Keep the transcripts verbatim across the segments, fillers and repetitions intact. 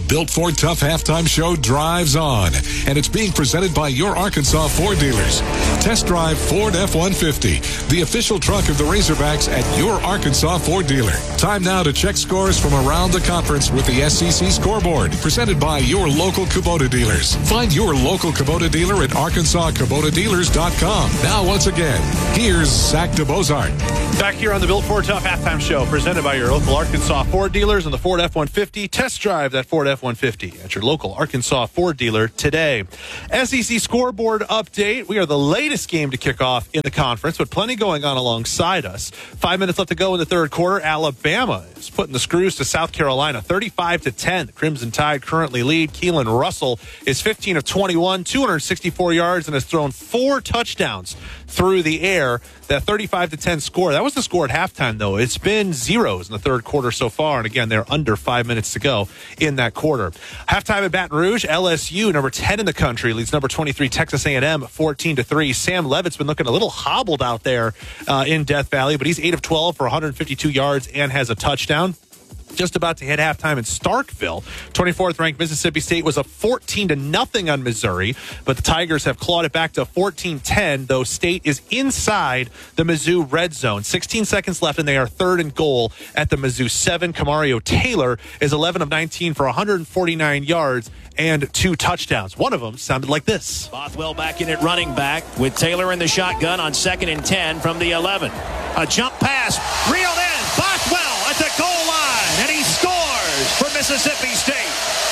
Built Ford Tough Halftime Show drives on, and it's being presented by your Arkansas Ford dealers. Test drive Ford F one fifty, the official truck of the Razorbacks at your Arkansas Ford dealer. Time now to check scores from around the conference with the S E C Scoreboard, presented by your local Kubota dealers. Find your local Kubota dealer at arkansas kubota dealers dot com. Now, once again, here's Zach DeBozart. Back here on the Built Ford Tough Halftime Show, presented by your local Arkansas Ford dealers and the Ford F one fifty. Test drive that Ford F one fifty at your local Arkansas Ford dealer today. S E C Scoreboard update. We are the latest game to kick off in the conference, but plenty going on alongside us. Five minutes left to go in the third quarter. Alabama is putting the screws to South Carolina, thirty-five to ten. The Crimson Tide currently lead. Keelan Russell is fifteen of twenty-one, two hundred sixty-four yards, and has thrown four touchdowns through the air. That thirty-five to ten score, that was the score at halftime, though. It's been zeros in the third quarter so far, and again, they're under five minutes to go in that quarter. Halftime at Baton Rouge, L S U, number ten in the country, leads number twenty-three Texas A and M fourteen to three. Sam Levitt's been looking a little hobbled out there uh, in Death Valley, but he's eight of twelve for one hundred fifty-two yards and has a touchdown. Just about to hit halftime in Starkville. twenty-fourth ranked Mississippi State was a fourteen to nothing on Missouri, but the Tigers have clawed it back to fourteen ten, though State is inside the Mizzou red zone. sixteen seconds left, and they are third and goal at the Mizzou seven. Kamario Taylor is eleven of nineteen for one hundred forty-nine yards and two touchdowns. One of them sounded like this. Bothwell back in at running back with Taylor in the shotgun on second and ten from the eleven. A jump pass, reeled in. Bothwell at the goal line, and he scores for Mississippi State.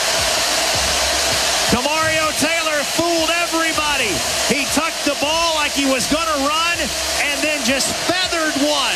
Kamario Taylor fooled everybody. He tucked the ball like he was going to run, and then just feathered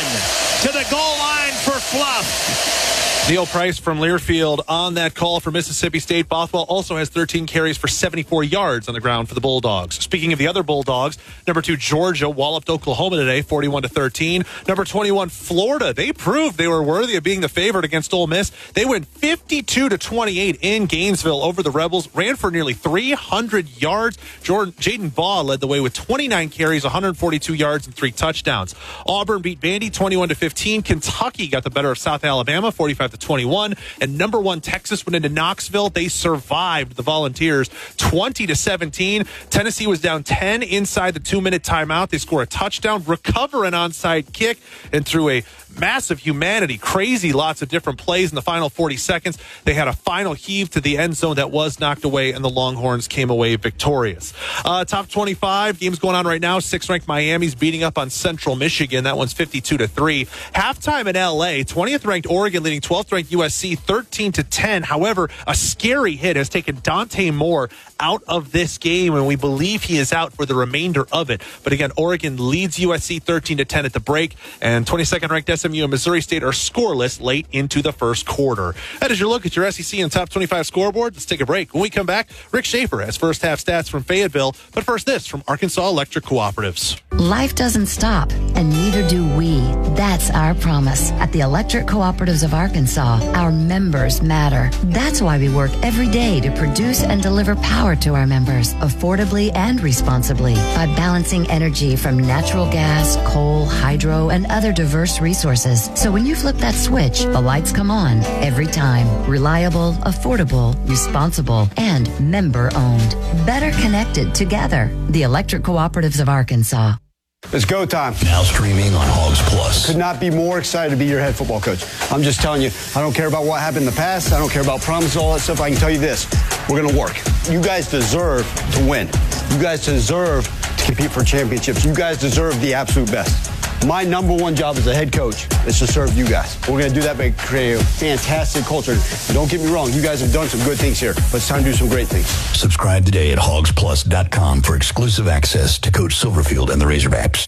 one to the goal line for fluff. Neil Price from Learfield on that call for Mississippi State. Bothwell also has thirteen carries for seventy-four yards on the ground for the Bulldogs. Speaking of the other Bulldogs, number two Georgia walloped Oklahoma today, forty-one to thirteen. Number twenty-one Florida, they proved they were worthy of being the favorite against Ole Miss. They went fifty-two to twenty-eight in Gainesville over the Rebels, ran for nearly three hundred yards. Jordan Jaden Baugh led the way with twenty-nine carries, one hundred forty-two yards, and three touchdowns. Auburn beat Vandy twenty-one to fifteen. Kentucky got the better of South Alabama, forty-five to twenty-one, and number one Texas went into Knoxville. They survived the Volunteers twenty to seventeen. Tennessee was down ten inside the two-minute timeout. They score a touchdown, recover an onside kick, and through a massive humanity, crazy lots of different plays in the final forty seconds, they had a final heave to the end zone that was knocked away, and the Longhorns came away victorious. Uh, top twenty-five games going on right now. Sixth-ranked Miami's beating up on Central Michigan. That one's fifty-two to three. Halftime in L A, twentieth-ranked Oregon leading twelfth-ranked U S C thirteen to ten. However, a scary hit has taken Dante Moore out of this game, and we believe he is out for the remainder of it. But again, Oregon leads U S C thirteen to ten at the break, and twenty-second-ranked S M U and Missouri State are scoreless late into the first quarter. That is your look at your S E C and top twenty-five scoreboard. Let's take a break. When we come back, Rick Schaefer has first-half stats from Fayetteville. But first, this from Arkansas Electric Cooperatives. Life doesn't stop, and neither do we. That's our promise. At the Electric Cooperatives of Arkansas, our members matter. That's why we work every day to produce and deliver power to our members affordably and responsibly by balancing energy from natural gas, coal, hydro, and other diverse resources. So when you flip that switch, the lights come on every time. Reliable, affordable, responsible, and member-owned. Better connected together. The Electric Cooperatives of Arkansas. It's go time. Now streaming on Hogs Plus. Could not be more excited to be your head football coach. I'm just telling you, I don't care about what happened in the past. I don't care about promises, all that stuff. I can tell you this. We're going to work. You guys deserve to win. You guys deserve to compete for championships. You guys deserve the absolute best. My number one job as a head coach is to serve you guys. We're going to do that by creating a fantastic culture. And don't get me wrong, you guys have done some good things here, but it's time to do some great things. Subscribe today at hogs plus dot com for exclusive access to Coach Silverfield and the Razorbacks.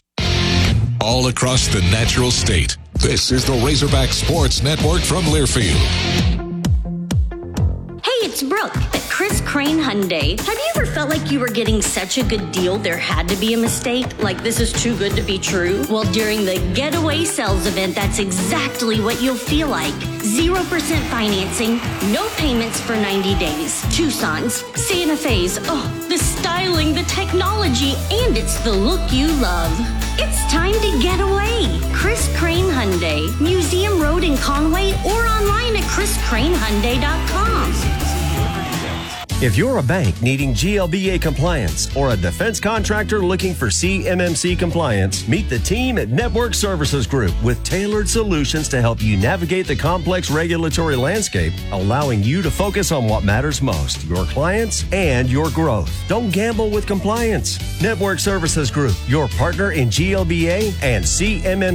All across the natural state, this is the Razorback Sports Network from Learfield. Hey, it's Brooke at Chris Crane Hyundai. Have you ever felt like you were getting such a good deal there had to be a mistake? Like this is too good to be true? Well, during the Getaway Sales event, that's exactly what you'll feel like. zero percent financing, no payments for ninety days. Tucson's, Santa Fe's, oh, the styling, the technology, and it's the look you love. It's time to get away. Chris Crane Hyundai, Museum Road in Conway, or online at chris crane hyundai dot com. If you're a bank needing G L B A compliance or a defense contractor looking for C M M C compliance, meet the team at Network Services Group with tailored solutions to help you navigate the complex regulatory landscape, allowing you to focus on what matters most, your clients and your growth. Don't gamble with compliance. Network Services Group, your partner in G L B A and C M M C